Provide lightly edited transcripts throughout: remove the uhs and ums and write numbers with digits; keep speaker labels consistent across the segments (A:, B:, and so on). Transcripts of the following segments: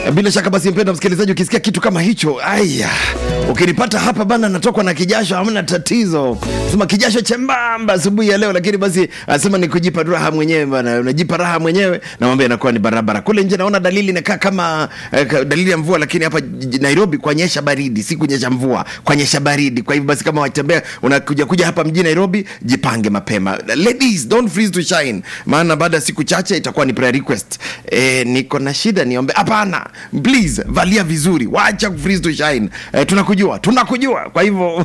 A: Bila shaka basi mpendwa msikilizaji, ukisikia kitu kama hicho, aya, ukinipata hapa bana natokwa na kijasho, hamna tatizo. Sema kijasho chembamba asubuhi ya leo, lakini basi asema ni kujipa raha mwenyewe bana, unajipa raha mwenyewe na mambo yanakuwa ni barabara. Kule nje naona dalili inakaa kama dalili ya mvua, lakini hapa Nairobi kwanyesha baridi, si kunyesha mvua, kwanyesha baridi. Kwa hivyo basi kama watembea unakuja hapa mjini Nairobi, jipange mapema. Ladies, don't freeze to shine. Maana baada siku chache itakuwa ni prayer request. Niko na shida niombe. Hapana, please valia vizuri, waacha freeze to shine. Tunakujua. Kwa hivyo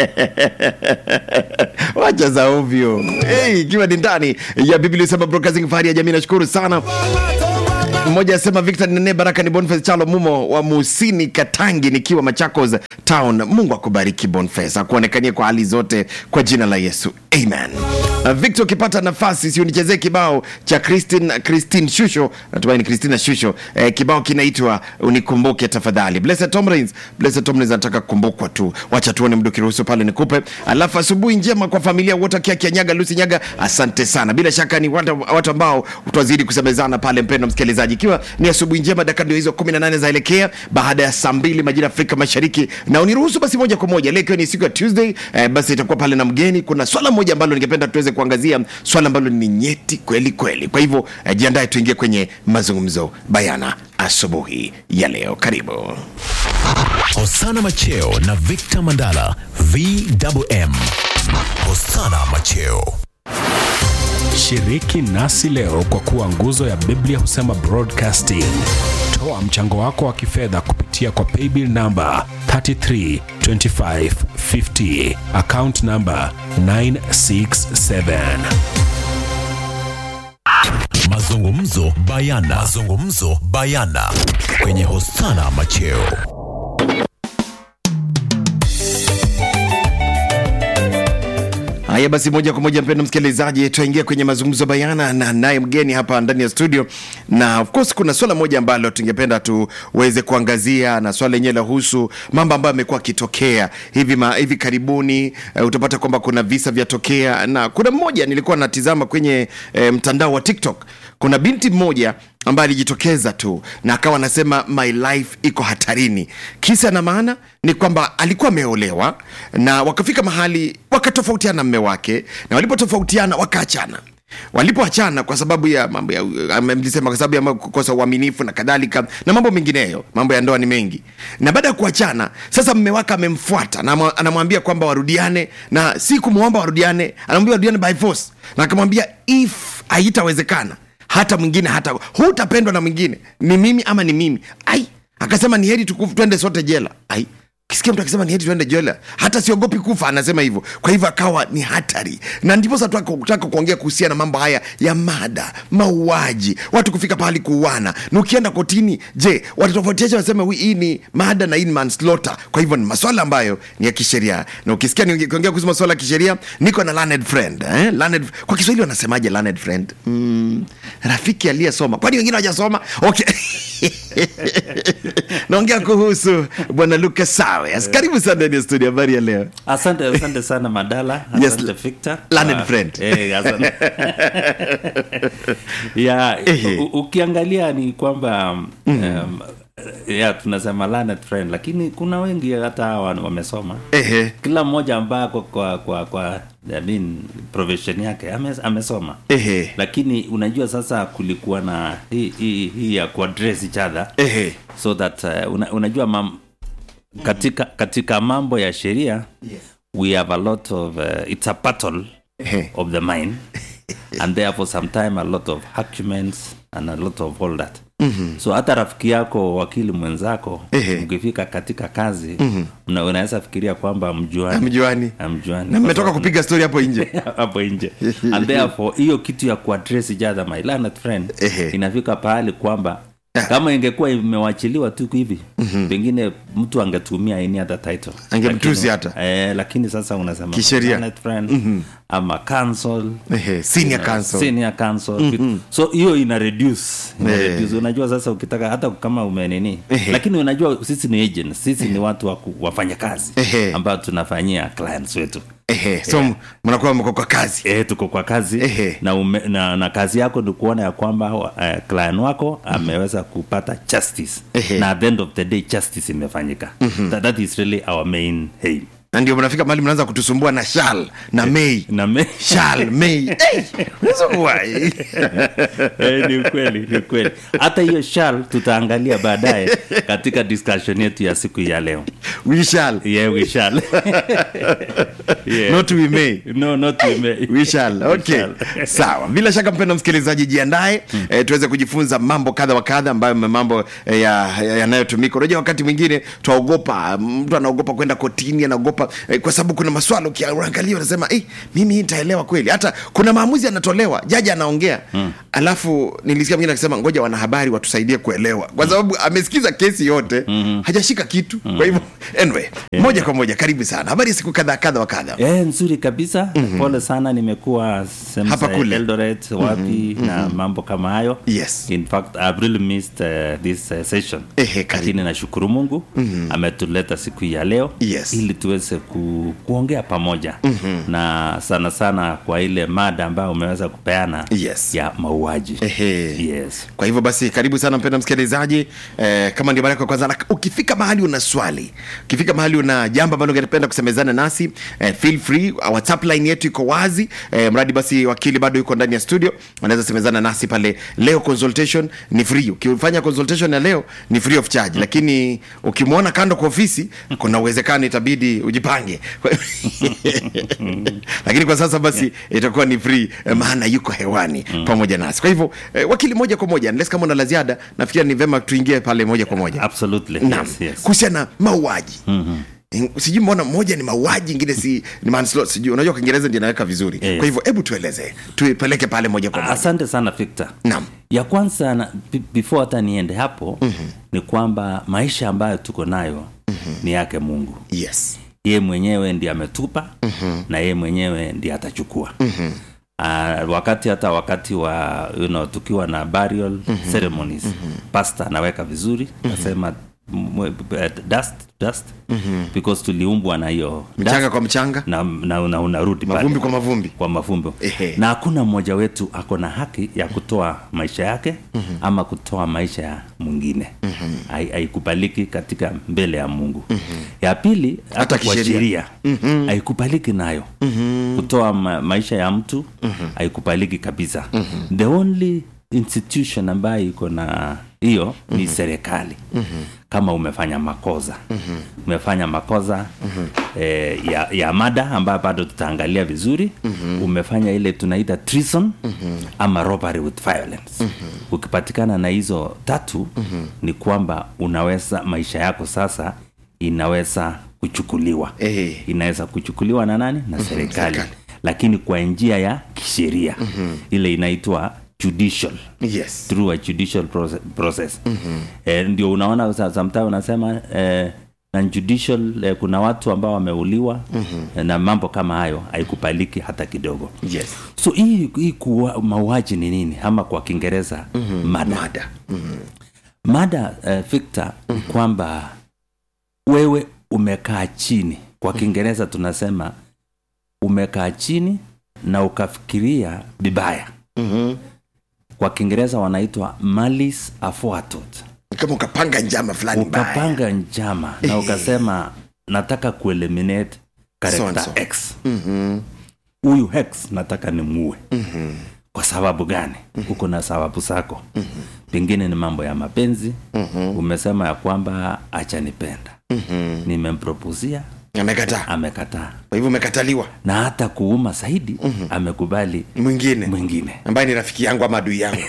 A: wacha za ovyo. Ikiwa ni ndani ya Biblia Sema Broadcasting Fahari ya Jamii, nashukuru sana. Mmoja asema Victor Nene Baraka ni Boniface Chalo Mumo wa Musini Katangi nikiwa Machakos Town. Mungu akubariki Boniface, akuonekanie kwa hali zote kwa jina la Yesu. Amen. Victor, ukipata nafasi si unichezee kibao cha Christine Shusho, natumaini Christina Shusho. Kibao kinaitwa Unikumbuke tafadhali. Blessed Tomrins nataka kukumbukwa tu. Wacha tuone muda kiruhusu pale nikupe. Alafu asubuhi njema kwa familia wote kia Nyaga, Lucy Nyaga, asante sana. Bila shaka ni watu ambao utazidi kusemezana pale mpendwa msikilizaji. Ikiwa ni asubuhi njema, dakika ndio hizo 18 zaelekea baada ya saa 2 majira Afrika Mashariki. Na uniruhusu basi moja kwa moja, leo ni siku ya Tuesday, basi itakuwa pale na mgeni. Kuna swala moja ambalo ningependa tuweze kuangazia, swala ambalo ni nyeti kweli kweli. Kwa hivyo jiandae tuingie kwenye mazungumzo bayana asubuhi ya leo. Karibu.
B: Hosana Macheo na Victor Mandala, VMM. Hosana Macheo.
C: Shiriki nasi leo kwa kuwa nguzo ya Biblia Husema Broadcasting. Toa mchango wako wa kifedha kupitia kwa paybill number 332550, account number 967.
B: Mazungumzo bayana kwenye Hosana Macheo.
A: Haya basi moja kwa moja mpendwa msikilizaji, tuingia kwenye mazungumzo bayana na naye mgeni hapa ndani ya studio. Na of course kuna swala moja ambalo tungependa tuweze kuangazia, na swala lenyewe lahusu mambo ambayo yamekuwa kitokea hivi karibuni. Utapata kwamba kuna visa vya tokea, na kuna mmoja nilikuwa natizama kwenye mtandao wa TikTok. Kuna binti mmoja ambaye alijitokeza tu na akawa anasema my life iko hatarini. Kisa na maana ni kwamba alikuwa ameolewa na wakafika mahali wakatofautiana na mume wake, na walipotofautiana wakaachana. Walipoachana kwa sababu ya mambo ya amesema, kwa sababu ya kukosa uaminifu na kadhalika na mambo mengineyo. Mambo ya ndoa ni mengi. Na baada ya kuachana, sasa mume wake amemfuata na anamwambia kwamba warudiane, na si kumuomba warudiane, anamwambia warudiane by force. Na akamwambia if haitawezekana, hata mwingine, hata hutapendwa na mwingine, ni mimi ama ni mimi. Akasema ni heri twende sote jela. Kisikia mtu akisema ni heri twende jela, hata siogopi kufa, anasema hivyo. Kwa hivyo akawa ni hatari. Na ndipo sasa tunataka kuongea kuhusiana na mambo haya ya mada, mauaji, watu kufika pahali kuuana. Na ukienda kotini, je, watatofautiana waseme hii ni mada na hii ni manslaughter. Kwa hivyo ni masuala ambayo ni ya kisheria. Na ukisikia niongea kuhusu masuala ya kisheria, niko na learned friend. Learned, kwa Kiswahili wanasemaje learned friend? Rafiki aliyesoma. Kwani wengine hawajasoma? Okay. Naongea kuhusu Bwana Lucas Sawe. Karibu sana ndani ya studio. Habari ya leo?
D: Asante sana Madala. Asante Victor.
A: Learned friend.
D: Asante. Ukiangalia ni kwamba tunasema learned friend, lakini kuna wengi hata wamesoma. Kila mmoja ambaye kwa profession yake amesoma. Lakini unajua sasa kulikuwa na hii ya kuaddress each other. So that unajua katika mambo ya sheria, we have a lot of it's a battle of the mind. And therefore sometimes a lot of arguments and a lot of all that. So hata rafiki yako, wakili mwenzako, mkifika katika kazi, unaweza fikiria kwamba mjuani.
A: Na mmetoka kupiga story hapo nje.
D: And therefore hiyo kitu ya kuaddress each other, my learned friend, inafika pahali kwamba kama ingekuwa imewachiliwa tu hivi, pengine mtu angetumia any other title,
A: angemtusi hata.
D: Lakini sasa unasema
A: learned
D: friend ama counsel, senior counsel. So hiyo ina reduce. Unajua sasa ukitaka hata kama umenini, lakini unajua sisi ni agents, sisi ni watu wafanya kazi ambao tunafanyia clients wetu.
A: So mnakuwa mko kwa kazi.
D: Tuko kwa kazi. Na kazi yako ni kuona ya kwamba client wako ameweza kupata justice. Na at the end of the day justice imefanyika. That is really our main aim.
A: Na ndio mnafika mahali mnaanza kutusumbua na shall na may. Shall may.
D: Ni kweli. Hata hiyo shall tutaangalia baadaye katika discussion yetu ya siku ya leo.
A: We shall.
D: Yeah, we shall.
A: Not we may.
D: No, not we may.
A: We shall. Okay. Sawa. Bila shaka mpendwa msikilizaji, jiandae tuweze kujifunza mambo kadha wa kadha ambayo mambo yanayotumika. Unajua wakati mwingine tuogopa, mtu anaogopa kwenda kotini, anaogopa kwa sababu kuna maswali ukiangalia unasema mimi nitaelewa kweli. Hata kuna maamuzi yanatolewa, jaji anaongea, alafu nilisikia mwingine akisema ngoja wanahabari watusaidie kuelewa, kwa sababu amesikiza kesi yote, hajashika kitu. Kwa hivyo anyway, moja kwa moja karibu sana. Habari siku kadha wa kadha.
D: Nzuri kabisa. Pole sana, nimekuwa
A: hapa kule
D: Eldoret wapi na mambo kama hayo.
A: Yes.
D: In fact I've really missed this session. Lakini nashukuru Mungu ametuleta siku ya leo ili tuweze kuongea pamoja na sana kwa ile mada ambayo umeweza kupeana ya mauaji.
A: Kwa hivyo basi karibu sana mpendwa msikilizaji. Kama ndio mara yako kwanza, ukifika mahali una swali, ukifika mahali una jambo ambalo ungependa kusemezana nasi, feel free. WhatsApp line yetu iko wazi. Mradi basi wakili bado yuko ndani ya studio, anaweza semezana nasi pale. Leo consultation ni free. Ukifanya consultation ya leo ni free of charge, lakini ukimwona kando kwa ofisi kuna uwezekano itabidi ujipange. Lakini kwa sasa basi itakuwa ni free, maana yuko hewani pamoja nasi. Kwa hivyo wakili, moja kwa moja, unless kama una la ziada, nafikiri ni vema tuingie pale moja kwa moja.
D: Absolutely. Yes.
A: Kuhusiana mauaji. Sijui mbona moja ni mauaji, ingine ni manslaughter, sijui. Unajua Kiingereza ndio naweka vizuri. Kwa hivyo hebu tueleze, tuipeleke pale moja kwa moja.
D: Asante sana Victor.
A: Naam.
D: Ya kwanza before hata niende hapo ni kwamba maisha ambayo tuko nayo ni yake Mungu.
A: Yes.
D: Yeye mwenyewe ndiye ametupa na yeye mwenyewe ndiye atachukua. Wakati wa tukiwa na burial ceremonies, pastor anaweka vizuri, nasema dust because tuliumbwa na hiyo
A: mchanga kwa mchanga
D: na unarudi
A: mavumbi
D: kwa mavumbi. Na hakuna mmoja wetu ako na haki ya kutoa maisha yake ama kutoa maisha ya mwingine. Haikubaliki katika mbele ya Mungu. Ya pili, hata kwa sheria haikubaliki nayo. Kutoa maisha ya mtu haikubaliki kabisa. The only institution ambayo iko na hiyo ni serikali. Kama umefanya makosa ya mada ambayo bado tutaangalia vizuri, umefanya ile tunaita treason ama robbery with violence. Ukipatikana na hizo tatu, ni kwamba unaweza maisha yako sasa inaweza kuchukuliwa. Inaweza kuchukuliwa na nani? Na serikali. Lakini kwa njia ya kisheria. Ile inaitwa judicial. Through a judicial process. Ndio unaona sometimes unasema na judicial, kuna watu ambao wameuliwa na mambo kama hayo haikubaliki hata kidogo. So hii mauaji ni nini, ama kwa Kiingereza mada Victor, kwamba wewe umekaa chini. Kwa Kiingereza tunasema umekaa chini na ukafikiria vibaya. Kwa Kiingereza wanaitwa malice aforethought.
A: Kama ukapanga njama fulani mbaya.
D: Ukapanga njama na ukasema nataka kueliminate character X. Huyu X nataka nimuue. Kwa sababu gani? Uko na sababu zako. Pengine ni mambo ya mapenzi. Umesema ya kwamba acha nipenda. Nimempropozia, amekataa.
A: Kwa hivyo umekataliwa.
D: Na hata kuuma zaidi, amekubali mwingine
A: ambaye ni rafiki yangu ama adui yangu.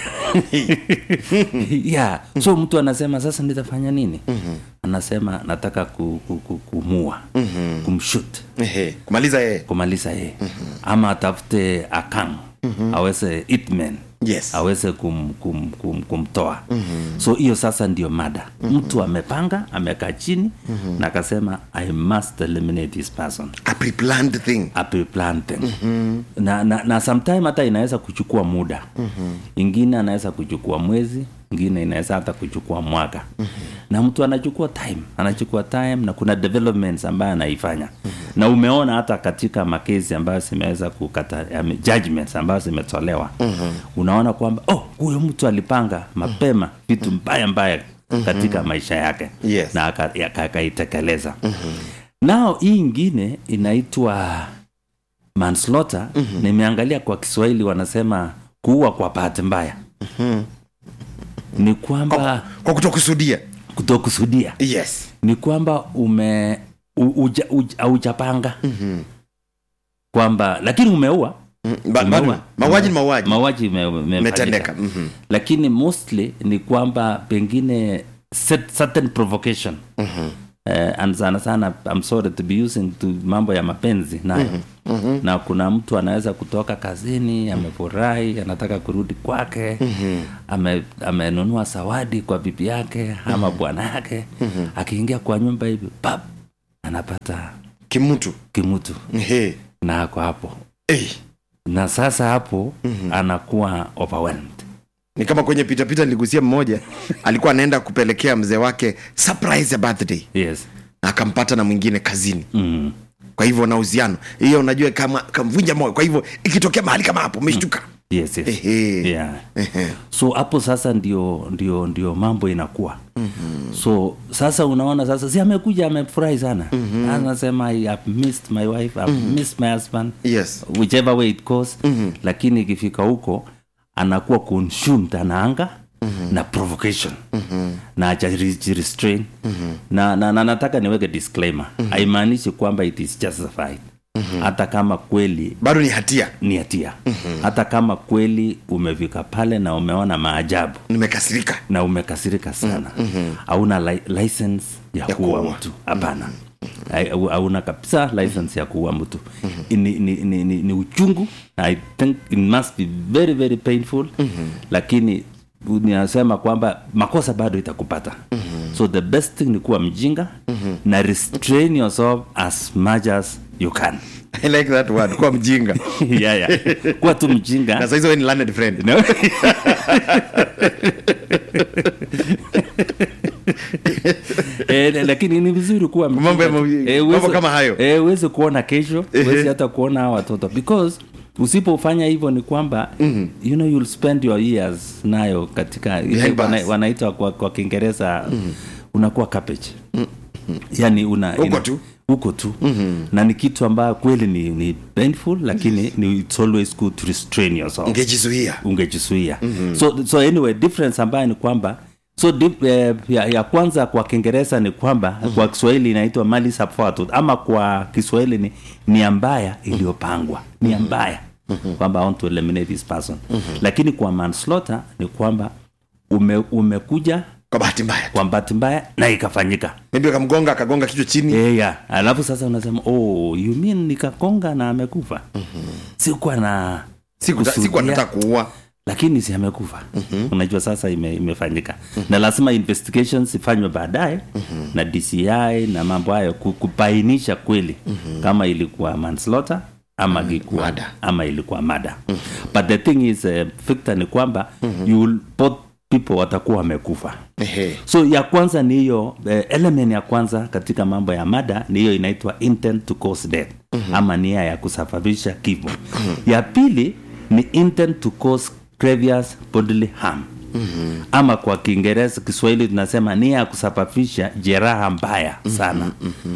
D: So mtu anasema sasa nitafanya nini? Anasema nataka kumua, kumshoot, kumaliza yeye. Ama atafute akang, aweze hitman, aweze kumtoa. So hiyo sasa ndio mada. Mtu amepanga, amekaa chini na akasema I must eliminate this person.
A: A pre-planned thing.
D: Na sometime hata inaweza kuchukua muda. Ingine anaweza kuchukua mwezi, ingine inaweza hata kuchukua mwaka. Na mtu anachukua time na kuna developments ambayo anaifanya. Na umeona hata katika makesi ambayo zimeweza kukata judgments ambayo zimetolewa. Unaona kwamba huyo mtu alipanga mapema vitu mbaya katika maisha yake.
A: Yes.
D: Na akaitekeleza. Nao hii ingine inaitwa manslaughter. Nimeangalia kwa Kiswahili wanasema kuua kwa bahati mbaya. Ni kwamba
A: kwa kutokusudia. Yes.
D: Ni kwamba hujapanga. Kwamba lakini umeua. Mauaji imetendeka. Lakini mostly ni kwamba pengine certain provocation. And sana I'm sorry to be using to mambo ya mapenzi nayo. Na kuna mtu anaweza kutoka kazini, amefurahi, anataka kurudi kwake, amenunua zawadi kwa bibi yake ama bwana yake, akiingia kwa nyumba hivi pap anapata kimutu. Na ako hapo. Na sasa hapo anakuwa overwhelmed.
A: Ni kama kwenye pita niligusia mmoja alikuwa anaenda kupelekea mzee wake surprise birthday.
D: Yes.
A: Na akampata na mwingine kazini. Kwa hivyo na uhusiano. Hiyo unajua kama kamvunja moyo. Kwa hivyo ikitokea mahali kama hapo umeshtuka.
D: Yes. Yeah. So hapo sasa ndio mambo inakuwa. So sasa unaona sasa si amekuja amefurahi sana. Anasema I have missed my wife, I have missed my husband.
A: Yes.
D: Whichever way it goes. Lakini ikifika huko anakuwa consumed na anger na provocation. Na restrain. Na nataka niweke disclaimer. Haimaanishi kwamba it is justified. Hata kama kweli
A: bado ni hatia.
D: Hata kama kweli umefika pale na umeona maajabu, umekasirika sana. Hauna license ya kuua mtu. Hapana. Hauna kabisa license ya kuua mtu. Ni uchungu. I think it must be very very painful. Lakini ninasema kwamba makosa bado itakupata. So the best thing ni kuwa mjinga na restrain yourself as much as you can.
A: I like that word, kuwa mjinga.
D: Yeah. Kuwa tu mjinga.
A: Na sasa hizo ni learned friend. No?
D: Lakini ni vizuri kuwa
A: mjinga. Mambo kama hayo.
D: Uweze kuona kesho, uweze hata kuona watoto, because usipofanya hivyo ni kwamba you know you'll spend your years nayo katika wanaita kwa Kiingereza unakuwa cabbage. Yani uko tu. Na ni kitu ambayo kweli ni painful, lakini it's always good to restrain yourself. Ungejizuia. So anyway, difference ambayo ni kwamba ya kwanza kwa Kiingereza ni kwamba kwa Kiswahili inaitwa malice aforethought, ama kwa Kiswahili ni mbaya iliyopangwa. Ni mbaya. Kwamba I want to eliminate this person. Lakini kwa manslaughter ni kwamba umekuja kwa bahati mbaya na ikafanyika.
A: Maybe akagonga kichwa chini.
D: Alafu sasa unasema you mean nikagonga na amekufa. Sikuwa
A: nataka kuua.
D: Lakini si amekufa. Unajua sasa imefanyika. Na lazima investigations ifanywe baadaye na DCI na mambo hayo kubainisha kweli kama ilikuwa manslaughter ama ilikuwa murder. But the thing is Victor, ni kwamba both people watakuwa wamekufa. So ya kwanza ni hiyo element ya kwanza katika mambo ya murder ni hiyo inaitwa intent to cause death. Ama nia ya kusababisha kifo. Ya pili ni intent to cause grievous bodily harm. Ama kwa Kiingereza, Kiswahili tunasema nia ya kusababisha jeraha mbaya sana.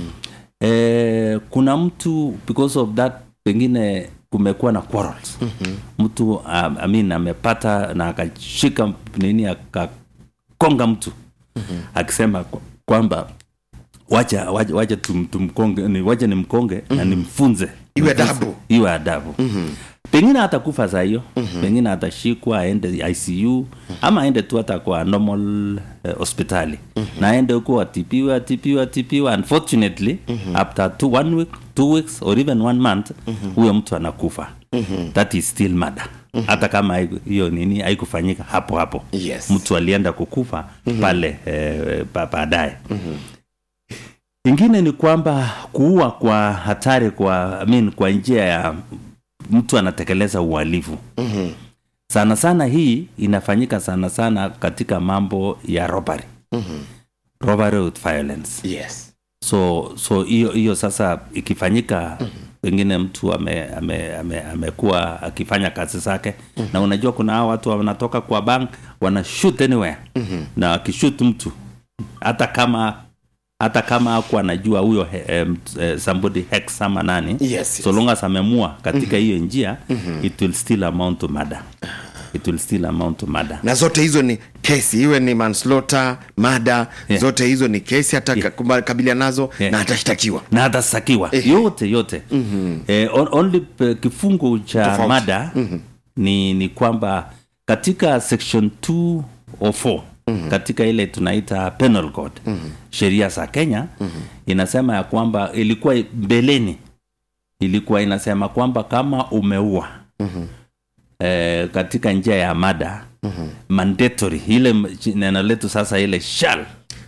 D: Kuna mtu because of that pengine kumekuwa na quarrels. Mtu amepata na akashika nini akakonga mtu. Akisema kwamba wacha tumkonge, wacha nimkonge na nimfunze. Iwe adabu. Pengine atakufa saa hiyo. Pengine atashikwa aende ICU ama aende tu hata kwa normal hospitali. Na aende huko atipiwa. Unfortunately after 1 week, 2 weeks or even 1 month huyo mtu anakufa. That is still murder. Hata kama hiyo nini haikufanyika hapo.
A: Yes.
D: Mtu alienda kukufa pale baadaye. Ingine ni kwamba kuua kwa hatari kwa njia ya mtu anatekeleza uhalifu. Sana sana hii inafanyika sana sana katika mambo ya robbery. Robbery with violence.
A: Yes.
D: So hiyo sasa ikifanyika, pengine mtu amekuwa akifanya kazi zake, na unajua kuna hao watu wanatoka kwa bank wana shoot anywhere, na akishoot mtu hata kama hakuwa anajua huyo somebody hex ama nani,
A: yes.
D: So long as amemua katika hiyo njia, it will still amount to murder. It will still amount to murder.
A: Na zote hizo ni kesi, iwe ni manslaughter, murder, zote hizo ni kesi, hata kabiliana nazo na atashtakiwa.
D: Na atasakiwa. Yote. Only kifungu cha murder ni kwamba katika section 204 katika ile tunaita penal code, sheria za Kenya, inasema ya kwamba ilikuwa mbeleni inasema kwamba kama umeua katika njia ya mada, mandatory, ile neno letu sasa ile shall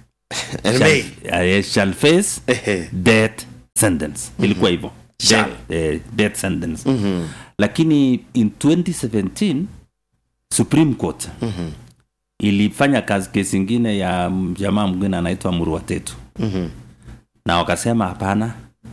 D: face death sentence. Ilikuwa hivyo, death sentence. Lakini in 2017 Supreme Court ilifanya kesi nyingine ya jamaa mwingine anaitwa Murwa Tetu, na wakasema hapana,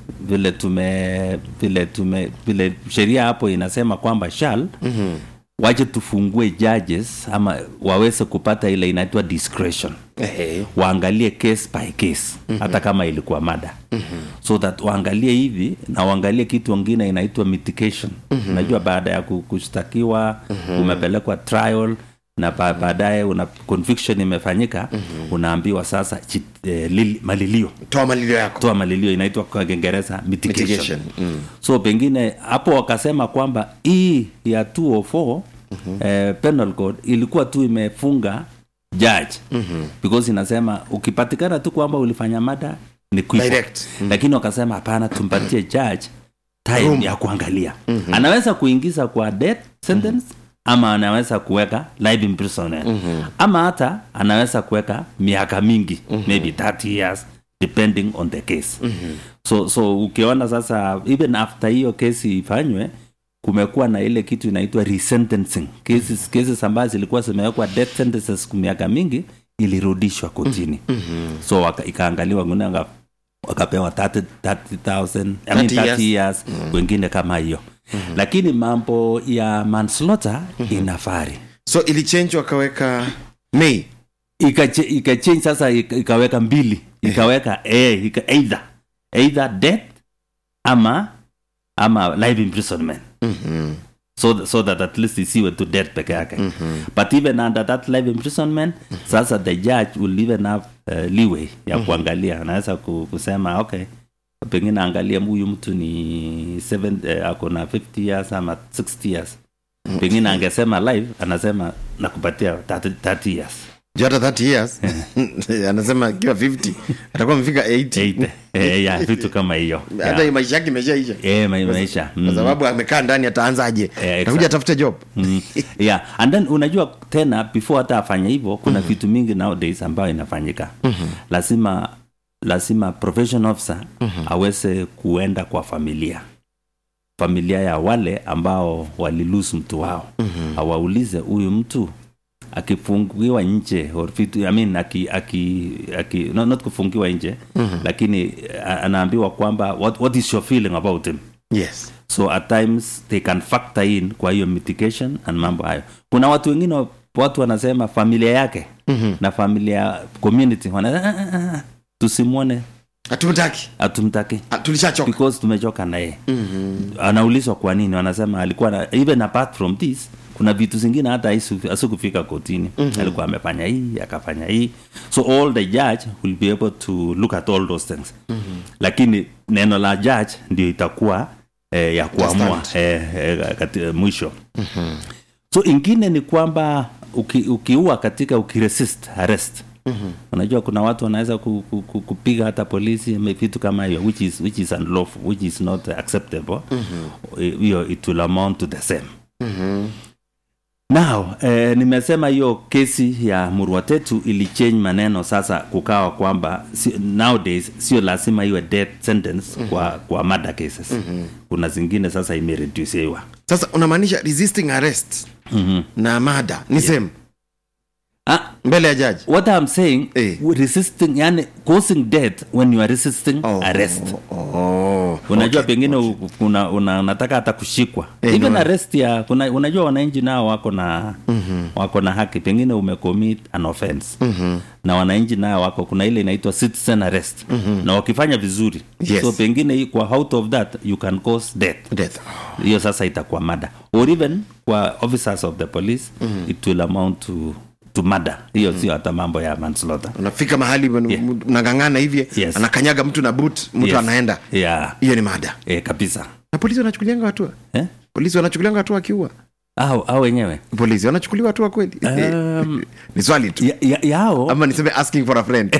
D: vile sheria hapo inasema kwamba shall, waje tufungue judges ama waweze kupata ile inaitwa discretion, waangalie case by case, hata kama ilikuwa mada, so that waangalie hivi na waangalie kitu kingine inaitwa mitigation. Unajua baada ya kushtakiwa, umepelekwa trial na baadaye una conviction imefanyika, unaambiwa sasa malilio.
A: Toa malilio yako.
D: Toa malilio, inaitwa kwa Kiingereza mitigation. So pengine hapo wakasema kwamba hii ya 204 penal code ilikuwa tu imefunga judge, because inasema ukipatikana tu kwamba ulifanya mada ni direct. Lakini wakasema hapana, tumpatie judge time ya kuangalia. Anaweza kuingiza kwa death sentence, ama anaweza kuweka life imprisonment, ama hata anaweza kuweka miaka mingi, maybe 30 years depending on the case. So ukiona sasa even after hiyo kesi ifanywe, kumekuwa na ile kitu inaitwa resentencing. Cases ambazo zilikuwa zimewekwa death sentences kwa miaka mingi ilirudishwa kotini. So ikaangaliwa ngine wakapewa 30 years, wengine kama hiyo. Lakini mambo ya manslaughter inafari. So
A: ilichange wakaweka May.
D: Ikachange sasa, ikaweka mbili. Ikaweka either death ama life imprisonment. So that at least isiwe to death peke yake. But even under that life imprisonment, sasa the judge will even have leeway ya kuangalia. Anaweza kusema okay, pengine angalia huyu mtu ni 7 ako na 50 years ama 60 years. Pengine angesema live, anasema nakupatia 30 years.
A: Jota 30 years. Anasema kiwa 50 atakuwa amefika 80.
D: Yeah, vitu kama hiyo.
A: Hata maisha yake imeshaisha.
D: Maisha.
A: Kwa sababu amekaa ndani, ataanzaje? Atakuja atafute job.
D: Yeah, and then unajua tena before hata afanye hivyo, kuna vitu mingi nowadays ambayo inafanyika. Lazima professional officer aweze kuenda kwa familia ya wale ambao walilose mtu wao. Awaulize huyu mtu akifungiwa nje or vitu, not kufungiwa nje, lakini anaambiwa kwamba what is your feeling about him.
A: Yes.
D: So at times they can factor in kwa hiyo mitigation and mambo hayo. Kuna watu wengine wanasema familia yake na familia community tusimuone, hatumtaki
A: tulishachoka
D: because tumechoka naye. Anaulizwa kwa nini, wanasema alikuwa even apart from this, kuna vitu zingine hata asikufika kotini. Alikuwa amefanya hii, akafanya hii. So all the judge will be able to look at all those things. Lakini neno la judge ndio itakuwa ya kuamua mwisho. So ingine ni kwamba ukiua katika ukiresist arrest. Unajua kuna watu wanaweza kupiga hata polisi, vitu kama hiyo, which is unlawful, which is not acceptable. It will amount to the same. Now nimesema hiyo kesi ya Murwatetu ili change maneno sasa, kukawa kwamba nowadays sio lazima iwe death sentence kwa murder cases. Kuna zingine sasa imereducewa.
A: Sasa unamaanisha resisting arrest na murder ni same mbele ya judge?
D: What I'm saying, resisting, yani causing death when you are resisting arrest. Unajua pengine unataka hata kushikwa. Even arrest ya unajua wananchi nao wako na haki, pengine umecommit an offense. Na wananchi nao wako, kuna ile inaitwa citizen arrest. Na wakifanya vizuri. So pengine kwa out of that you can cause death. Hiyo sasa itakuwa murder. Or even kwa officers of the police it will amount to murder. Hiyo sio hata mambo ya manslaughter. Unafika
A: mahali unangangana hivi, anakanyaga mtu na boot, mtu anaenda. Hiyo ni murder.
D: Kabisa.
A: Na polisi wanachukulianga hatua? Polisi wanachukulianga hatua akiua?
D: Au wenyewe.
A: Polisi wanachukuliwa hatua kweli? Ni swali tu.
D: Yao.
A: Ama niseme asking for a friend.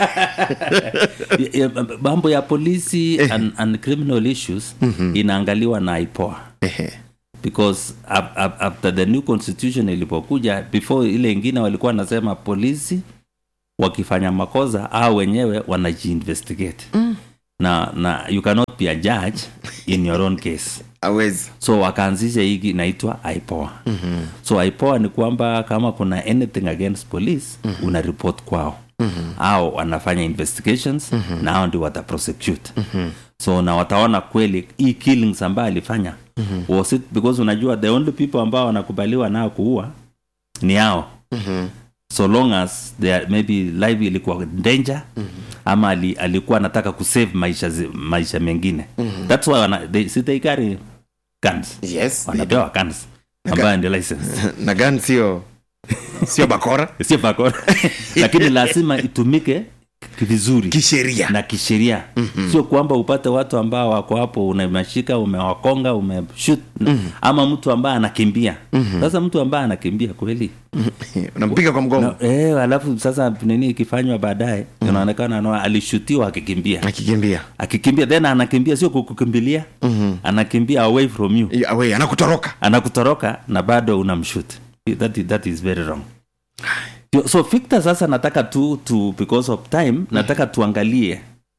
D: Mambo ya polisi and criminal issues inaangaliwa na IPOA. Because after the new constitution ilipokuja, before ile ingine walikuwa nasema polisi wakifanya makosa au wenyewe wanajiinvestigate. Na you cannot be a judge in your own case.
A: Always.
D: So wakaanzisha hii inaitwa IPOA. So IPOA ni kwamba kama kuna anything against police una report kwao. Au wanafanya investigations na hao ndio wata prosecute. So na wataona kweli hii killings ambayo alifanya was it, because unajua the only people ambao wanakubaliwa nao kuua ni hao. So long as there maybe life ilikuwa danger ama alikuwa anataka kusave maisha mengine. That's why they carry guns.
A: Yes,
D: wanapewa guns ambayo ndio license.
A: Na gun sio bakora.
D: Sio bakora. Lakini lazima itumike vizuri
A: kisheria
D: na kisheria. Sio kwamba upate watu ambao wako hapo unamashika, umewakonga, umeshoot ama mtu ambaye anakimbia. Sasa mtu ambaye anakimbia kweli
A: unampiga kwa mgongo.
D: Alafu sasa nini ikifanywa baadaye inaonekana alishutiwa akikimbia then anakimbia, sio kukimbilia. Anakimbia away from you.
A: Away,
D: anakutoroka na bado unamshoot. That is very wrong. So Victor, sasa nataka tu because of time nataka tuangalie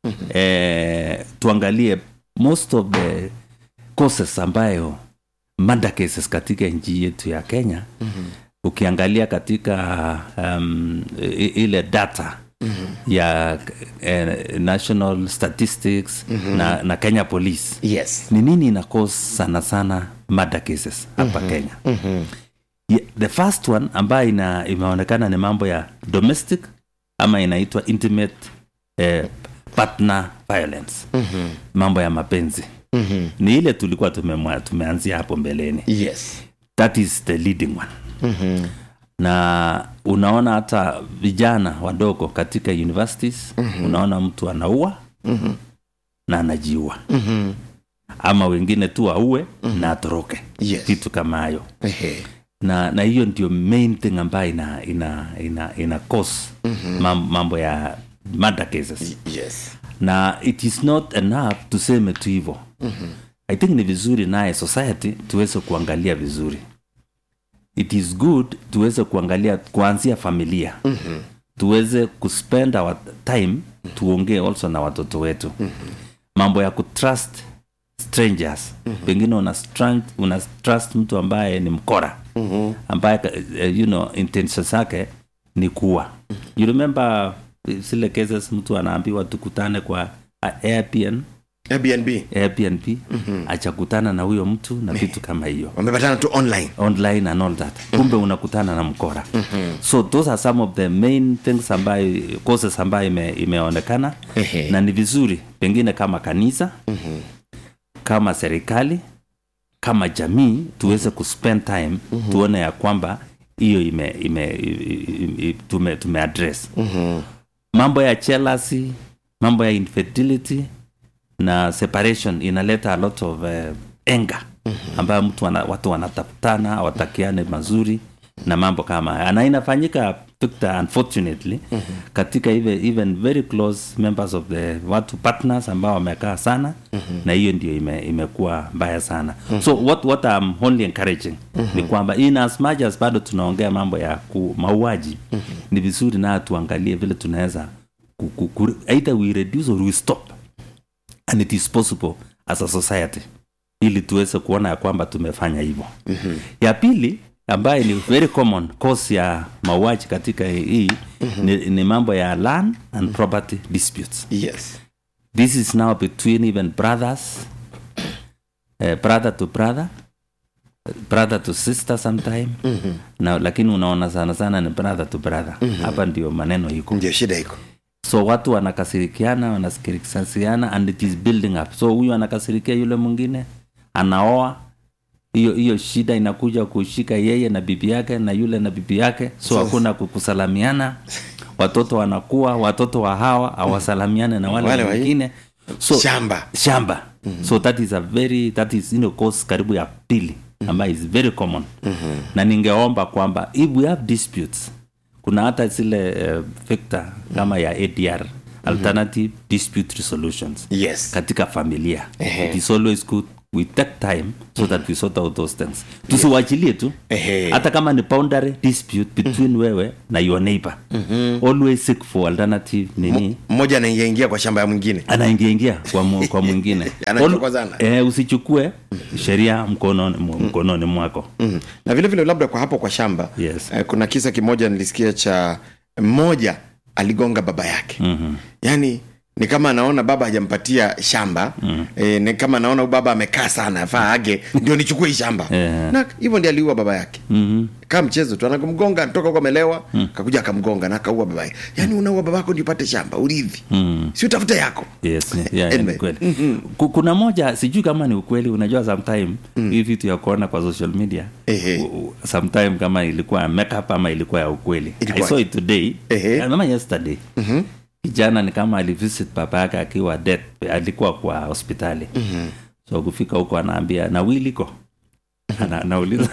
D: most of the causes ambayo murder cases katika nchi yetu ya Kenya. Ukiangalia katika ile data ya National Statistics na Kenya Police.
A: Yes.
D: Ni nini ina cause sana murder cases hapa Kenya? The first one ambayo imeonekana ni mambo ya domestic ama inaitwa intimate partner violence. Mambo ya mapenzi. Ni ile tulikuwa tumeanzia hapo mbeleni.
A: Yes.
D: That is the leading one. Na unaona hata vijana wadogo katika universities, unaona mtu anaua na anajiua. Ama wengine tu auwe na atoroke. Kitu kama hayo. Na hiyo ndio main thing ambayo ina cause mambo ya murder cases.
A: Yes.
D: Na it is not enough tuseme tu hivyo. I think ni vizuri naye society tuweze kuangalia vizuri. It is good tuweze kuangalia kuanzia familia. Tuweze kuspend our time tuongee also na watoto wetu. Mambo ya kutrust strangers. Pengine una trust mtu ambaye ni mkora. Ambaye intentions zake ni kuua. You remember zile cases mtu anaambiwa tukutane kwa Airbnb. Achakutana na huyo mtu na vitu kama hiyo.
A: Wamepatana tu
D: online and all that. Kumbe unakutana na mkora. So those are some of the main things ambayo causes ambayo imeonekana. Na ni vizuri pengine kama kanisa, kama serikali, kama jamii tuweze kuspend time tuone ya kwamba hiyo tume address. Mambo ya jealousy, mambo ya infidelity na separation inaleta a lot of anger ambayo watu wanatafutana, watakiane mazuri na mambo kama haya. Na inafanyika Victor, unfortunately katika even very close members of the watu partners ambao wamekaa sana na hiyo ndio imekuwa mbaya sana. So what I'm only encouraging ni kwamba in as much as bado tunaongea mambo ya mauaji ni vizuri na tuangalie vile tunaweza either we reduce or we stop, and it is possible as a society, ili tuweze kuona ya kwamba tumefanya hivyo. Ya pili ambaye ni very common cause ya mauaji katika hii ni mambo ya land and property disputes.
A: Yes.
D: This is now between even brothers, brother to brother, brother to sister sometime. Na lakini unaona sana ni brother to brother. Hapa ndio maneno iko.
A: Ndio shida iko.
D: So watu wanakasirikiana and it is building up. So huyu anakasirikia yule mwingine, anaoa, hiyo shida inakuja kushika yeye na bibi yake na yule na bibi yake. So hakuna kusalamiana. Watoto wanakuwa, watoto wa hawa hawasalamiane na wale wengine. So shamba. So that is cause karibu ya pili ambayo is very common. Na ningeomba kwamba if we have disputes, kuna hata zile Victor kama ya ADR, alternative dispute resolutions.
A: Yes.
D: Katika familia. It is always good we take time so that we sort out those things. Tusiwachilie tu. Hata kama ni boundary dispute between wewe na your neighbor. Always seek for alternative nini.
A: Mmoja anaingia kwa shamba ya mwingine.
D: Anaingia kwa mwingine.
A: Anachokozana.
D: Usichukue sheria mkononi mwako.
A: Na vile labda kwa hapo kwa shamba.
D: Yes.
A: Kuna kisa kimoja nilisikia cha mmoja aligonga baba yake. Yaani ni kama anaona baba hajampatia shamba, ni kama anaona baba amekaa sana afaa age ndio nichukue shamba. Na hivyo ndiye aliua baba yake. Kama mchezo tu, anakumgonga anatoka kwa melewa, akakuja akamgonga na akaua baba yake. Yaani unaua babako ndio upate shamba, urithi. Si utafuta yako.
D: Yes, kweli. Kuna moja sijui kama ni ukweli, unajua sometime hivi vitu ya kuona kwa social media. Sometime kama ilikuwa makeup ama ilikuwa ya ukweli. I saw it today. Ama yesterday. Kijana ni kama alivisit baba yake akiwa dead, alikuwa kwa hospitali. So kufika huko anaambia na will iko. Anauliza.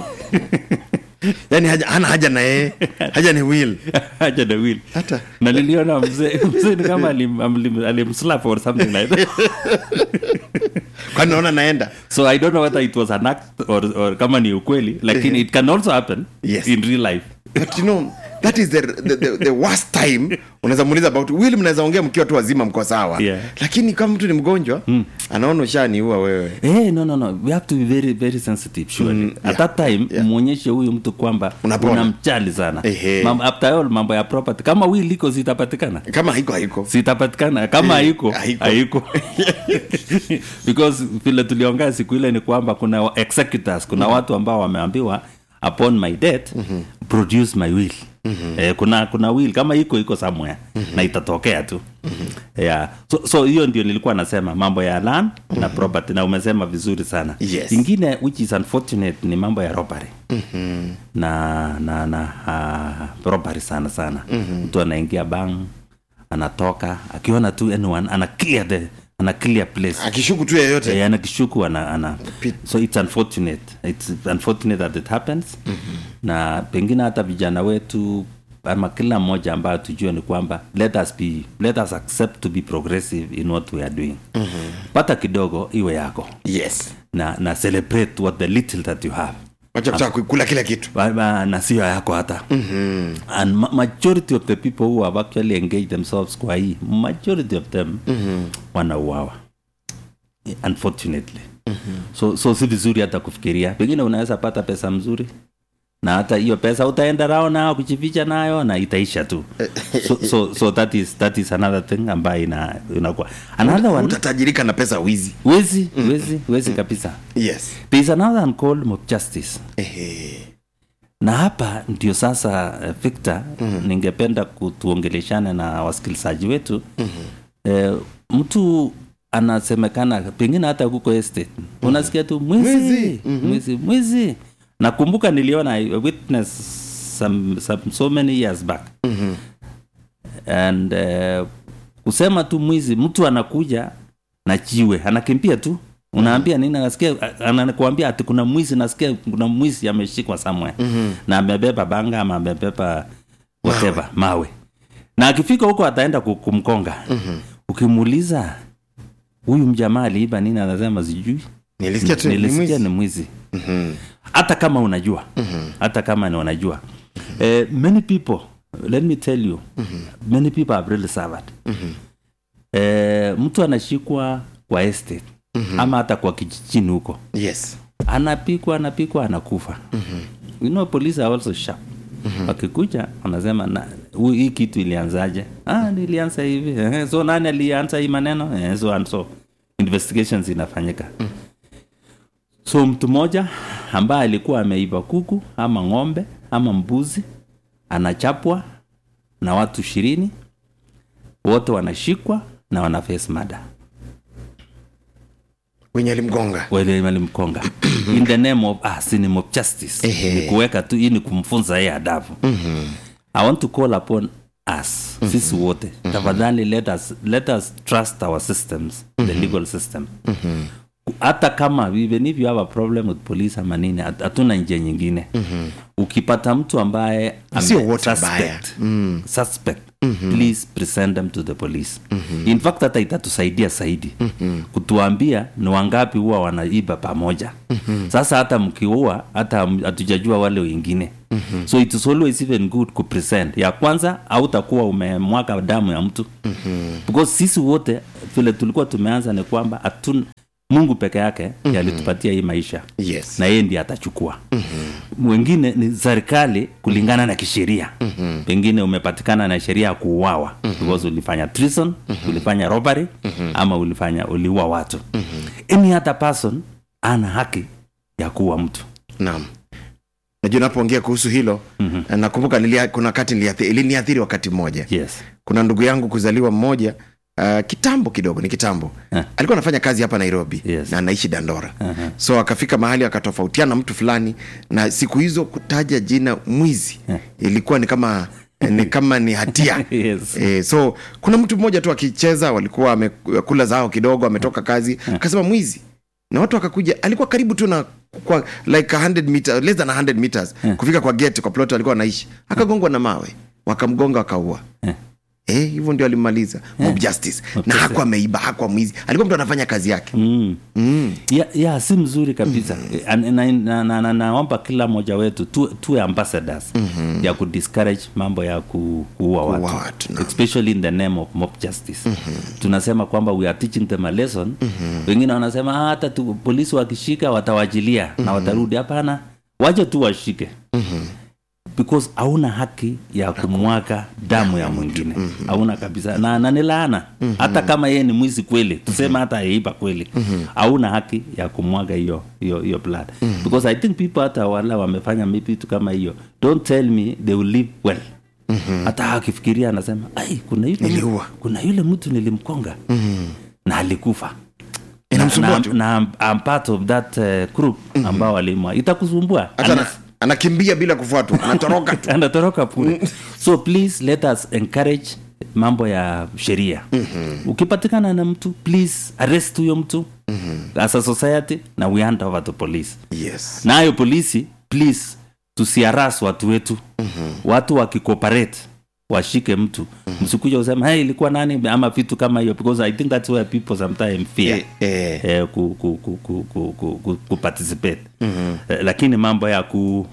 A: Yaani haja na yeye, haja ni will.
D: Haja na will.
A: Hata
D: na niliona mzee ni kama alimslap or something like that.
A: Kwani naona naenda.
D: So I don't know whether it was an act or kama ni ukweli, lakini it can also happen in real life.
A: But you know, that is the worst time. Unaweza muuliza about will, mnaweza ongea mkiwa tu wazima mko sawa. Lakini kama mtu ni mgonjwa, anaona ushaniua wewe.
D: No. We have to be very very sensitive surely. At that time muonyeshe huyu mtu kwamba unamjali sana. After all mambo ya property kama will liko zitapatikana.
A: Kama haiko.
D: Zitapatikana kama haiko. Because vile tuliongea siku ile ni kwamba kuna executors, kuna watu ambao wameambiwa upon my death produce my will. Kuna will kama iko somewhere na itatokea tu. So hiyo ndio nilikuwa nasema mambo ya land na property, na umesema vizuri sana. Ingine which is unfortunate ni mambo ya robbery. Na robbery sana. Mtu anaingia bank, anatoka akiona tu anyone ana clear place,
A: akishuku tu yeyote
D: anakishuku so it's unfortunate that it happens. Na pengine hata vijana wetu ama kila mmoja ambaye tujue ni kwamba let us accept to be progressive in what we are doing. Pata kidogo iwe yako. Na celebrate what the little that you have.
A: Wacha kula kila kitu.
D: Na sio yako hata. And majority of the people who have actually engaged themselves kwa hii, majority of them wanauawa. Unfortunately. So si vizuri hata kufikiria. Pengine unaweza pata pesa mzuri, na hata hiyo pesa utaenda rao nao kujificha nayo na itaisha tu. So that is another thing ambayo inakuwa another one.
A: Utatajirika na pesa
D: wizi kabisa. There is another one called mob justice. Na hapa ndio sasa Victor, ningependa kutuongeleshana na wasikilizaji wetu. Mtu anasemekana pengine hata huko estate unasikia tu mwizi. Nakumbuka niliona witness so many years back. And kusema tu mwizi, mtu anakuja na jiwe anakimbia tu, unaambia nini, nasikia anakuambia ati kuna mwizi, nasikia kuna mwizi ameshikwa somewhere na amebeba banga ama amebeba whatever mawe. Na akifika huko ataenda kumkonga. Ukimuuliza huyu mjamaa aliiba nini, anasema sijui. Nilisikia ni mwizi. Hata kama unajua. Hata kama ni unajua. Many people, let me tell you, many people have really suffered. Mtu anashikwa kwa estate ama hata kwa kijijini huko.
A: Yes.
D: Anapikwa anakufa. You know, police are also sharp. Wakikuja wanasema na hii kitu ilianzaje? Nilianza hivi. So nani alianza hii maneno? So and so investigations inafanyika. So mtu mmoja ambaye alikuwa ameiba kuku ama ng'ombe ama mbuzi anachapwa na watu 20, wote wanashikwa na wana face murder.
A: Wenye alimgonga. In the name of name of justice. Ni kuweka tu ili kumfunza yeye adabu. I want to call upon us, sisi wote. Tafadhali let us trust our systems, the legal system. Hata kama even if you have a problem with police ama nini, hatuna njia nyingine. Ukipata mtu ambaye suspect, please present them to the police. In fact hata itatusaidia zaidi kutuambia ni wangapi huwa wanaiba pamoja. Sasa hata mkiua hata hatujajua wale wengine. So it is always even good to present. Ya kwanza hautakuwa umemwaga damu ya mtu. Because sisi wote vile tulikuwa tumeanza ni kwamba Mungu peke yake alitupatia hii maisha. Yes.
D: Na yeye ndiye atachukua. Wengine ni serikali kulingana na kisheria. Pengine umepatikana na sheria ya kuuawa because ulifanya treason, ulifanya robbery ama uliua watu. Any other person ana haki ya kuua mtu.
A: Naam. Najua unapoongea kuhusu hilo, nakumbuka kuna wakati iliniathiri wakati mmoja.
D: Yes.
A: Kuna ndugu yangu kuzaliwa mmoja kitambo. Alikuwa anafanya kazi hapa Nairobi.
D: Yes.
A: Na anaishi Dandora. So akafika mahali akatofautiana mtu fulani, na siku hizo kutaja jina mwizi ilikuwa ni kama ni hatia.
D: Yes.
A: So kuna mtu mmoja tu akicheza, walikuwa amekula zao kidogo, ametoka kazi, akasema mwizi. Na watu wakakuja, alikuwa karibu tu na kwa like 100 meters, less than 100 meters kufika kwa gate kwa plot alikuwa anaishi. Akagongwa na mawe, wakamgonga wakaua. Hivyo ndio alimaliza. Mob justice. Na hakuwa ameiba, hakuwa mwizi. Alikuwa mtu anafanya kazi yake.
D: Si mzuri kabisa. Naomba kila mmoja wetu tuwe ambassadors ya kudiscourage mambo ya kuua watu. Especially in the name of mob justice. Tunasema kwamba we are teaching them a lesson. Wengine wanasema hata polisi wakishika watawajilia na watarudi. Hapana, waje tu washike. Because hauna haki ya kumwaga damu ya mwingine. Hauna kabisa. Na ni laana. Hata kama yeye ni mwizi kweli, tuseme hata yeiba kweli, hauna haki ya kumwaga hiyo blood. Because I think people hata wala wamefanya maybe tu kama hiyo. Don't tell me they will live well. Hata akifikiria anasema, kuna yule mtu nilimkonga na alikufa. Na I'm part of that group ambao walimwa. Itakusumbua.
A: Anakimbia bila kufuatwa,
D: anatoroka pule. So please let us encourage mambo ya sheria. Ukipatikana na mtu, please arrest huyo mtu as a society, na we hand over to police.
A: Yes.
D: Na hiyo polisi, please tusiharas watu wetu. Watu wakicooperate washike mtu. Msikuja usema ilikuwa nani ama vitu kama hiyo, because I think that's where people sometimes fear ku participate. Lakini mambo ya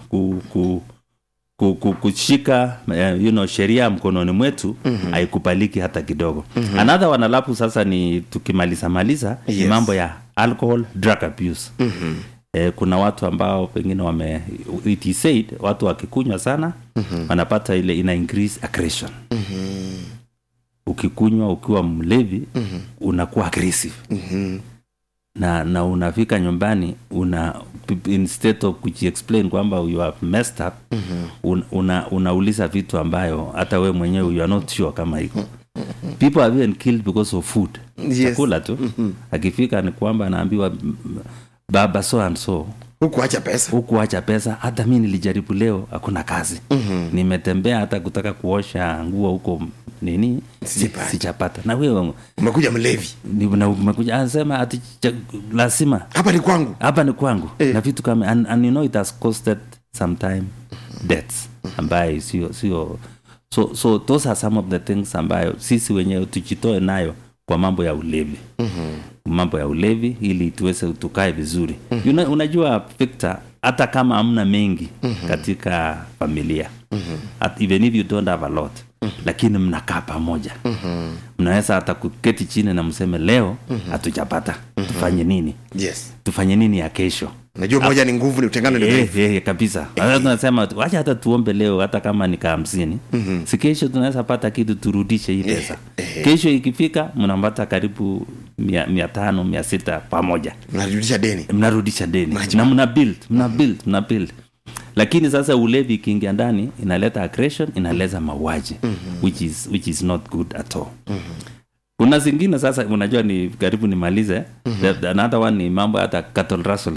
D: kushika sheria mkononi mwetu haikubaliki hata kidogo. Another wanalapu sasa ni tukimaliza
A: yes.
D: Mambo ya alcohol drug abuse. Kuna watu ambao pengine it is said watu wakikunywa sana wanapata ile ina increase aggression. Ukikunywa ukiwa mlevi unakuwa aggressive. Na unafika nyumbani instead of kujiexplain kwamba you have messed up, unauliza vitu ambayo hata we mwenyewe you are not sure kama iko. People have been killed because of food. Yes. Chakula tu. Akifika ni kwamba anaambiwa baba so and so hukuacha pesa. Hata mimi nilijaribu leo, hakuna kazi. Nimetembea hata kutaka kuosha nguo huko nini sijapata. Na wewe
A: umekuja mlevi.
D: Umekuja anasema ati lazima hapa ni kwangu. Na vitu kama and you know it has costed some time deaths ambaye sio So those are some of the things ambayo sisi wenyewe tujitoe nayo kwa mambo ya ulevi. Mambo ya ulevi ili tuweze tukae vizuri. Unajua Victor, hata kama hamna mengi katika familia, even if you don't have a lot, lakini mnakaa pamoja, mnaweza hata kuketi chini na mseme leo hatujapata, tufanye nini?
A: Yes.
D: Tufanye nini ya kesho?
A: Najua moja ni nguvu, ni utengano ni nguvu.
D: Kabisa. Sasa tunasema wacha hata tuombe leo hata kama ni 50. Si kesho tunaweza pata kitu turudishe hii pesa. Kesho ikifika mnapata karibu 500 600 pamoja. Mnarudisha deni. Na mna build. Lakini sasa ulevi kiingia ndani inaleta aggression, inaleta mauaji, which is not good at all. Kuna zingine sasa unajua ni karibu nimalize. Another one ni mambo hata cattle rustling.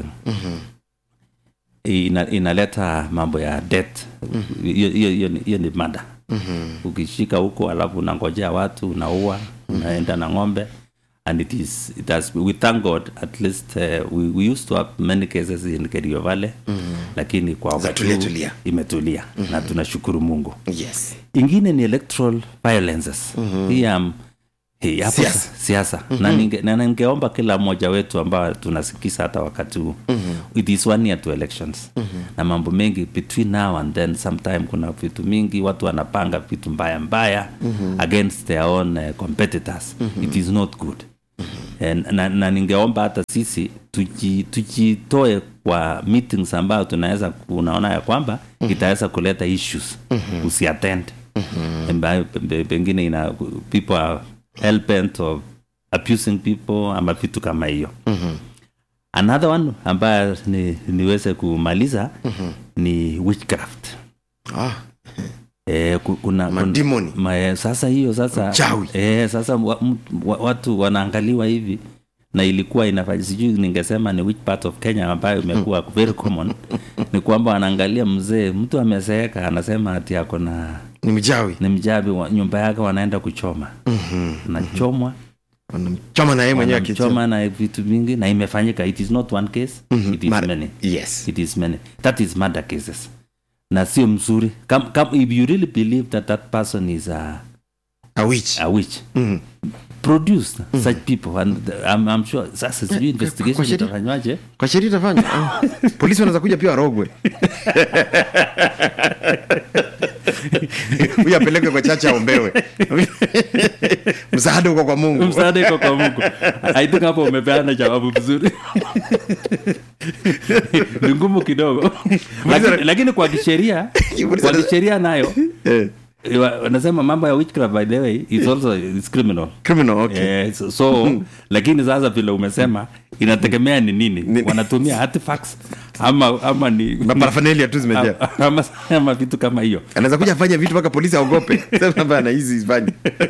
D: Inaleta mambo ya death. Hiyo ni mada. Ukishika huko alafu unangojea watu, unaua, unaenda na ng'ombe. And we thank God at least we used to have many cases in Kerio Valley. Lakini kwa wakati imetulia na tunashukuru Mungu.
A: Yes.
D: Ingine ni electoral violences. Siasa. Na ningeomba kila mmoja wetu ambao tunasikisa hata wakati huu, it is 1 year to elections. Na mambo mengi between now and then, sometime kuna vitu mingi watu wanapanga vitu mbaya against their own competitors. It is not good. Na ningeomba hata sisi tujitoe kwa meetings ambao tunaweza kunaona ya kwamba itaweza kuleta issues, usiattend. Ambayo pengine people are hell-bent of abusing people ama vitu kama hiyo. Another one ambayo niweze kumaliza ni witchcraft. Kuna
A: demoni.
D: Sasa hiyo sasa watu wanaangaliwa hivi, na ilikuwa inafanya sijui ningesema ni which part of Kenya ambayo imekuwa very common. Ni kwamba wanaangalia mzee, mtu amezeeka, anasema ati yako na
A: ni mjawi,
D: nyumba yake wanaenda kuchoma. Wanachomwa,
A: choma na yeye mwenyewe
D: choma na vitu vingi, na imefanyika. It is not one case, it is many.
A: Yes.
D: It is many. That is murder cases. Na sio mzuri. If you really believe that person is a witch. Produce such people, and I'm sure sasa sijui investigation itafanywaje.
A: Kwa sheria itafanywa. Polisi wanaweza kuja pia warogwe. Huyu apeleke kwa chacha aombewe. Msaada uko kwa Mungu.
D: I think hapo umepeana jawabu vizuri. Ni ngumu kidogo. Lakini kwa kisheria nayo wanasema mambo ya witchcraft, by the way, is also criminal.
A: Okay.
D: Lakini sasa vile umesema inategemea ni nini. Wanatumia artifacts ama ni
A: paraphernalia tu zimejaa
D: ama vitu kama hiyo.
A: Anaweza kuja fanya vitu mpaka polisi aogope. Sasa bana hizi zifanye.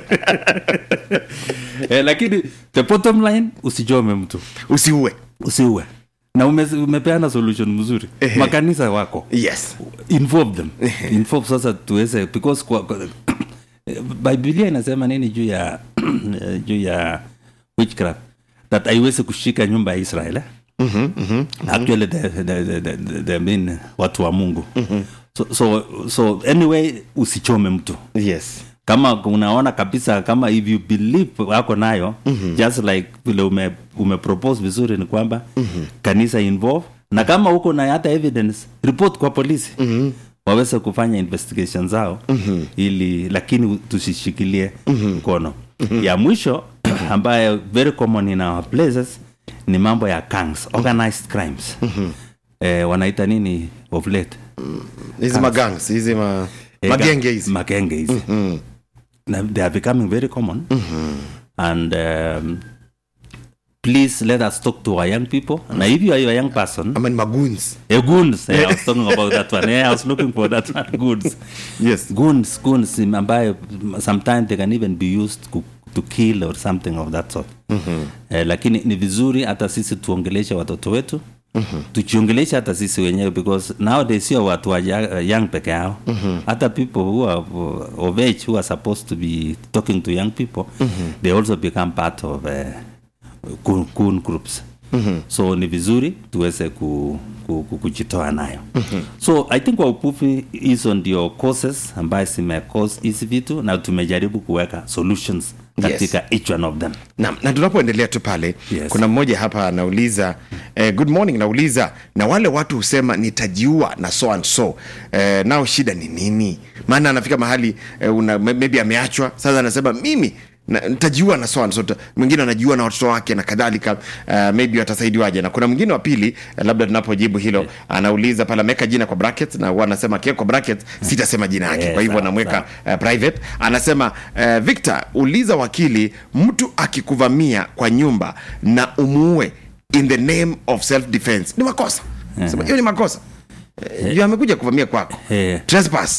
D: Lakini the bottom line, usichome mtu. Usiue. Na umepeana solution mzuri. Makanisa wako.
A: Yes.
D: Involve them. Involve sasa tuweze, because Biblia inasema nini juu ya witchcraft, that haiwezi kushika nyumba ya Israeli. Actually the mean watu wa Mungu. So anyway, usichome mtu.
A: Yes.
D: Kama unaona kabisa, kama if you believe wako nayo, just like vile umepropose vizuri, ni kwamba kanisa involve, na kama uko na hata evidence, report kwa polisi. Waweze kufanya investigation zao, ili lakini tusishikilie mkono. Ya mwisho ambayo very common in our places ni mambo ya gangs, organized crimes. Wanaita nini of late?
A: Hizi magangs, hizi magenge hizi.
D: They are becoming very common. And please let us talk to our young people. Now, if you are a young person,
A: I mean, goons.
D: Goons. I was talking about that one. I was looking for that one. Goons.
A: Yes.
D: Goons. Ambayo sometimes they can even be used to kill or something of that sort. Lakini ni vizuri hata sisi tuongeleshe watoto wetu. Tuchiongeleshe hata sisi wenyewe, because nowadays sio watu wa young peke yao. Hata people who are of age, who are supposed to be talking to young people, they also become part of goon groups. So ni vizuri tuweze kujitoa nayo. So I think kwa ufupi hizo ndio causes ambayo zimecause hizi vitu, na tumejaribu kuweka solutions katika each one of them.
A: Na tunapoendelea tu pale, kuna mmoja hapa anauliza good morning, nauliza na wale watu husema nitajiua na so and so, nao shida ni nini? Maana anafika mahali maybe ameachwa, sasa anasema mimi nitajiua na so and so, mwingine anajiua na watoto wake na kadhalika, maybe watasaidiwaje? Na kuna mwingine wa pili, labda tunapojibu hilo, anauliza pala ameweka jina kwa bracket, na anasema kiweka kwa bracket sitasema jina yake, kwa hivyo anamweka private. Anasema Victor, uliza wakili, mtu akikuvamia kwa nyumba na umuue in the name of self defense ni makosa? Sema hiyo ni makosa. Amekuja kuvamia kwako. Trespass.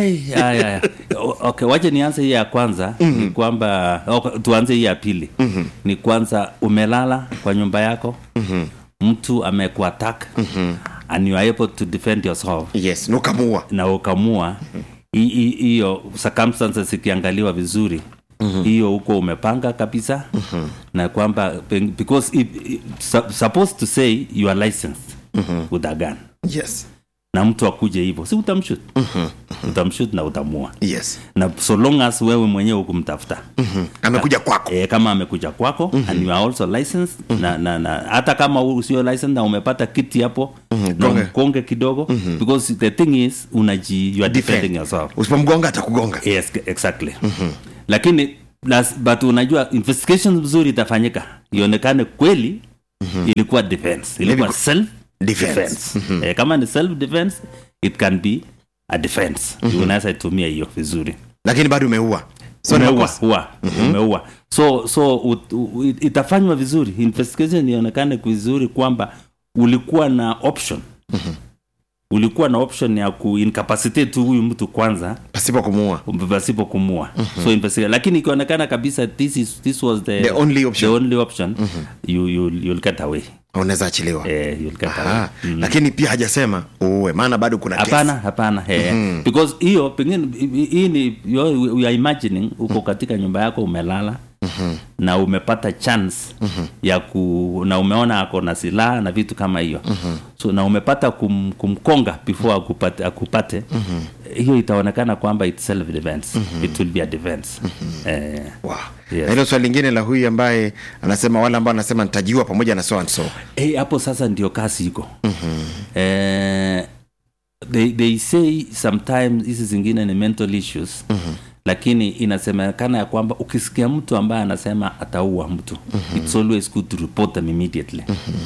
D: Okay, waje nianze hii ya kwanza. Ni kwamba tuanze hii ya pili. Ni kwanza umelala kwa nyumba yako. Mtu amekuattack and you are able to defend yourself.
A: Yes, na
D: ukamua. Hiyo circumstances ikiangaliwa vizuri. Hiyo huko umepanga kabisa. Na kwamba because supposed to say you are licensed with a gun.
A: Yes.
D: Na mtu akuje hivyo, si utamshoot. Utamshoot na utamua.
A: Yes.
D: Na so long as wewe mwenyewe ukumtafuta.
A: Amekuja kwako.
D: Kama amekuja kwako and you are also licensed, na hata kama usio licensed na umepata kiti hapo, na mkonge kidogo, because the thing is you are defending yourself.
A: Usipomgonga atakugonga.
D: Yes, exactly. Lakini but unajua investigation nzuri itafanyika, ionekane kweli ilikuwa defense, ilikuwa self defense. Kama ni self defense, it can be a defense. Unaweza itumia hiyo vizuri, lakini bado umeua. So umeua. So itafanywa vizuri, investigation ionekane vizuri kwamba ulikuwa na option. Ulikuwa na option ya kuincapacitate huyu mtu kwanza pasipo kumua. So investigate, lakini ikionekana kabisa this was the only option, you'll get away. Unaweza achiliwa. You'll get away. Lakini pia hajasema uwe, maana bado kuna kesi. Hapana. Because hiyo pengine hii ni we are imagining uko katika nyumba yako umelala. Na umepata chance ya na umeona ako na silaha na vitu kama hiyo. So na umepata kumkonga before akupate. Hiyo itaonekana kwamba it's self defense. It will be a defense. Wow. Yes. Hilo swali lingine la huyu ambaye anasema wale ambao anasema nitajiua pamoja na so and so. Hapo sasa ndio kasi iko. They say sometimes hizi zingine ni mental issues. Lakini inasemekana ya kwamba ukisikia mtu ambaye anasema ataua mtu, it's always good to report them immediately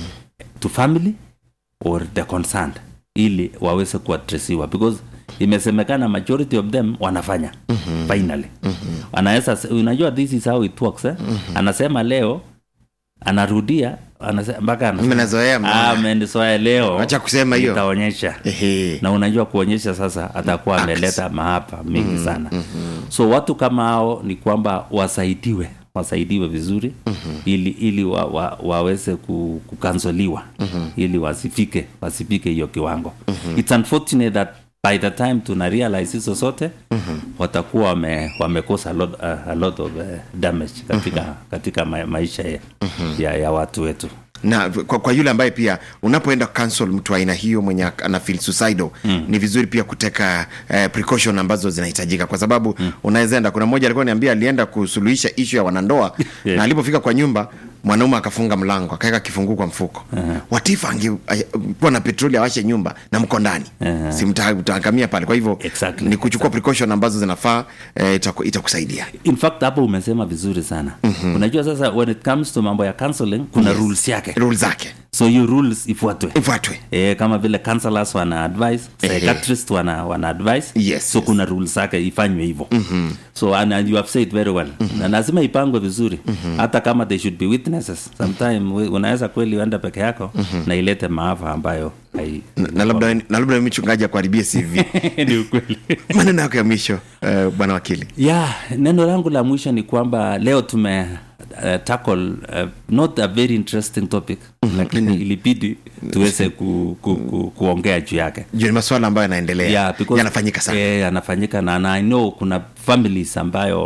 D: to family or the concerned, ili waweze kuaddressiwa, because imesemekana majority of them wanafanya finally. Anaweza, unajua this is how it works. Anasema leo, anarudia, anasema mpaka amenizoea leo, acha kusema hiyo itaonyesha. Na unajua kuonyesha sasa atakuwa ameleta mahapa mingi sana. So watu kama hao ni kwamba wasaidiwe vizuri, ili waweze kukansoliwa, ili wasifike hiyo kiwango. It's unfortunate that by the time tuna realize hizo zote, watakuwa wamekosa a lot of damage katika maisha ya watu wetu. Na kwa yule ambaye pia unapoenda cancel mtu aina hiyo mwenye ana feel suicidal, ni vizuri pia kuteka precaution ambazo zinahitajika, kwa sababu unaweza enda, kuna mmoja alikuwa ananiambia alienda kusuluhisha issue ya wanandoa na alipofika kwa nyumba mwanaume akafunga mlango akaweka kifunguo kwa mfuko. Watifa angekuwa na petroli awashe nyumba na mko ndani, simtaangamia pale. Kwa hivyo ni kuchukua precaution ambazo zinafaa, itakusaidia. In fact hapo umesema vizuri sana. Unajua sasa when it comes to mambo ya counseling kuna rules zake. So you rules ifuatwe. Kama vile counselors wana advise, psychiatrists wana advise. So kuna rules zake ifanywe hivyo. So and you have said very well. Na lazima ipangwe vizuri. Hata kama they should be witnesses. Sometimes unaweza kweli uenda peke yako na ilete maafa ambayo na labda mchungaji akuharibie CV. Ni ukweli. Maneno yako ya mwisho, bwana wakili. Neno langu la mwisho ni kwamba leo tume tackle not a very interesting topic, lakini ilibidi tuweze kuongea juu yake. Juu masuala ambayo yanaendelea, yanafanyika sana. Yanafanyika, na I know kuna families ambayo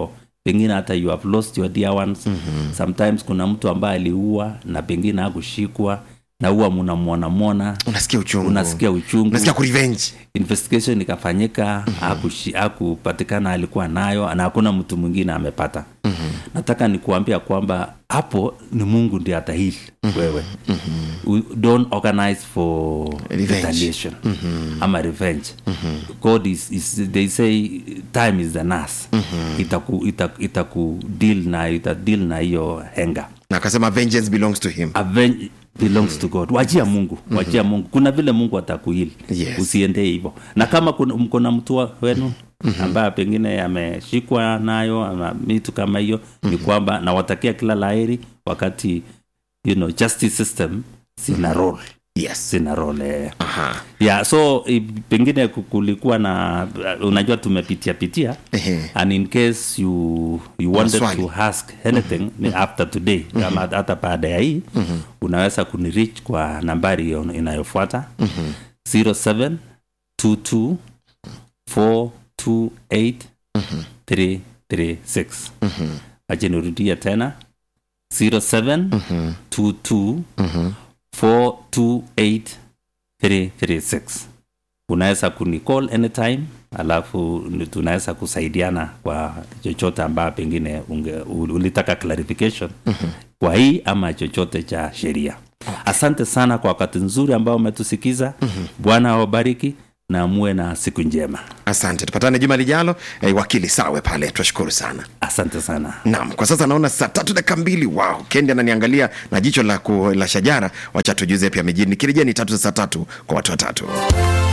D: pengine hata you have lost your dear ones. Sometimes kuna mtu ambaye aliua na pengine hakushikwa na huwa mnamwona,
A: unasikia uchungu, unasikia ku revenge,
D: investigation ikafanyika, hakupatikana alikuwa nayo na hakuna mtu mwingine amepata. Nataka nikuambia kwamba hapo ni Mungu ndiye atahili wewe. Don't organize for retaliation ama revenge. God is they say time is the nurse. Itaku deal na hiyo anger.
A: Na akasema vengeance belongs to him.
D: Belongs to God. Wajia Mungu. Kuna vile Mungu atakuhili.
A: Yes.
D: Usiende hivyo. Na kama mko na mtu wenu ambaye pengine ameshikwa nayo ama mitu kama hiyo, ni kwamba nawatakia kila laheri wakati justice system sina role.
A: Yes,
D: sina role. Yeah, so pengine kulikuwa na unajua tumepitia and in case you wanted to ask anything after today kama hata baada ya hii unaweza kunireach kwa nambari inayofuata 0722 428 336. Acha nirudie tena 0722 428 336. Unaweza kunicall anytime, alafu tunaweza kusaidiana kwa chochote ambacho pengine ulitaka clarification kwa hii ama chochote cha sheria. Asante sana kwa wakati nzuri ambao umetusikiza. Bwana awabariki na muwe na siku njema.
A: Asante. Tupatane juma lijalo. Wakili Sawe pale. Tunashukuru sana.
D: Asante sana.
A: Naam, kwa sasa naona saa 3:02. Wow, Kendi ananiangalia na jicho la shajara. Wacha tujuze pia mijini. Kirejea ni 3 saa 3 kwa watu watatu.